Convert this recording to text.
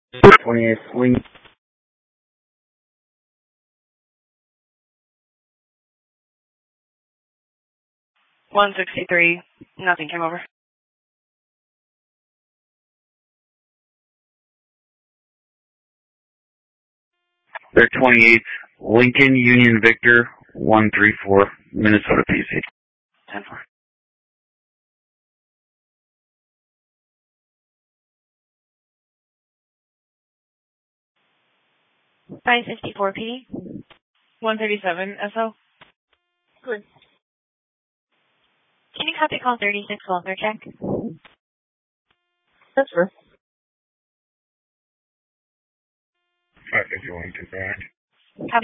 28 Swing. 163. Nothing came over. They're 28 Lincoln Union Victor 134 Minnesota PC. 10-4. 554 PD. 137 SO. Good. Can you copy call 36 welfare check? That's fair. 551 to back. Copy